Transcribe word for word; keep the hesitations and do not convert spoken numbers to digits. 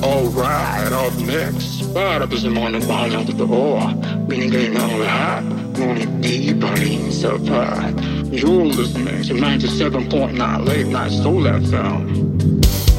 Alright, up next. Para to sa mga nagmahal ng totoo. Binigay ng lahat, ngunit di pa rin sapat. You're listening to ninety-seven point nine Late Night Soul F M.